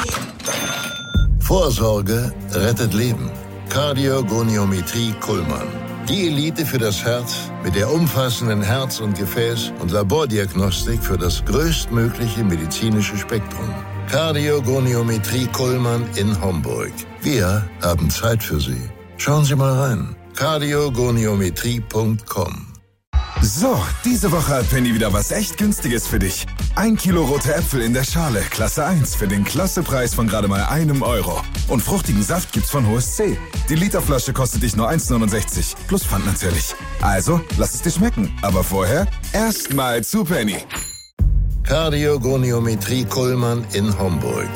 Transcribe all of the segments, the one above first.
Vorsorge rettet Leben. Kardiogoniometrie Kuhlmann. Die Elite für das Herz mit der umfassenden Herz- und Gefäß- und Labordiagnostik für das größtmögliche medizinische Spektrum. Kardiogoniometrie Kuhlmann in Homburg. Wir haben Zeit für Sie. Schauen Sie mal rein. kardiogoniometrie.com. So, diese Woche hat Penny wieder was echt Günstiges für dich. 1 Kilo rote Äpfel in der Schale, Klasse 1, für den Klassepreis von gerade mal €1. Und fruchtigen Saft gibt's von Hohes C. Die Literflasche kostet dich nur 1,69, plus Pfand natürlich. Also, lass es dir schmecken. Aber vorher erstmal zu Penny. Kardiogoniometrie Kuhlmann in Homburg.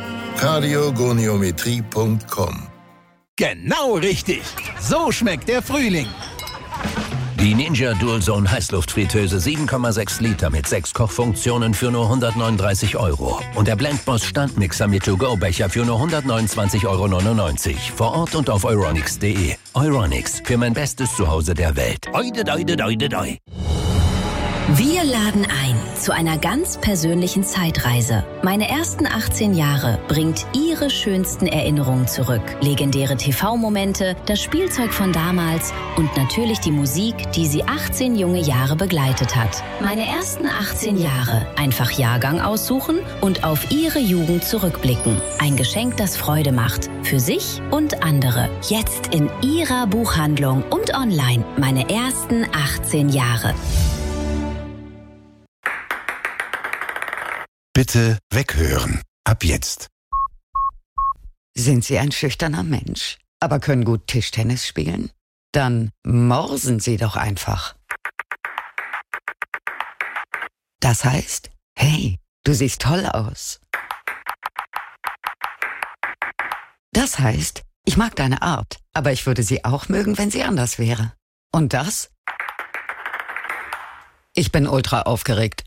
kardiogoniometrie.com. Genau richtig. So schmeckt der Frühling. Die Ninja Dual-Zone Heißluftfritteuse 7,6 Liter mit 6 Kochfunktionen für nur €139. Und der Blendboss Standmixer mit To-Go-Becher für nur €129,99. Vor Ort und auf euronics.de. Euronics, für mein bestes Zuhause der Welt. Oide, doide, doide, doi. Wir laden ein zu einer ganz persönlichen Zeitreise. Meine ersten 18 Jahre bringt Ihre schönsten Erinnerungen zurück. Legendäre TV-Momente, das Spielzeug von damals und natürlich die Musik, die Sie 18 junge Jahre begleitet hat. Meine ersten 18 Jahre. Einfach Jahrgang aussuchen und auf Ihre Jugend zurückblicken. Ein Geschenk, das Freude macht. Für sich und andere. Jetzt in Ihrer Buchhandlung und online. Meine ersten 18 Jahre. Bitte weghören. Ab jetzt. Sind Sie ein schüchterner Mensch, aber können gut Tischtennis spielen? Dann morsen Sie doch einfach. Das heißt, hey, du siehst toll aus. Das heißt, ich mag deine Art, aber ich würde sie auch mögen, wenn sie anders wäre. Und das? Ich bin ultra aufgeregt.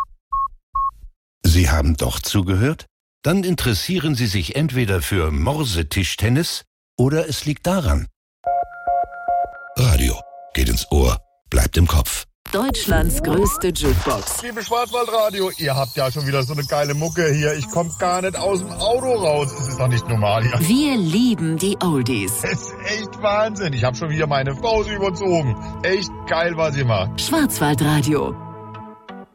Sie haben doch zugehört? Dann interessieren Sie sich entweder für Morsetischtennis oder es liegt daran. Radio geht ins Ohr, bleibt im Kopf. Deutschlands größte Jukebox. Liebe Schwarzwaldradio, ihr habt ja schon wieder so eine geile Mucke hier. Ich komm gar nicht aus dem Auto raus. Das ist doch nicht normal hier. Wir lieben die Oldies. Das ist echt Wahnsinn. Ich habe schon wieder meine Pause überzogen. Echt geil, was ihr macht. Schwarzwaldradio.